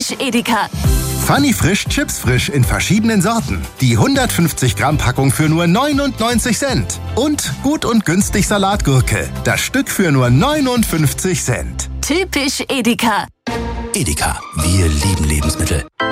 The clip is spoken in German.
Typisch Edeka. Funny Frisch Chips frisch in verschiedenen Sorten. Die 150 Gramm Packung für nur 99 Cent. Und gut und günstig Salatgurke. Das Stück für nur 59 Cent. Typisch Edeka. Edeka, wir lieben Lebensmittel.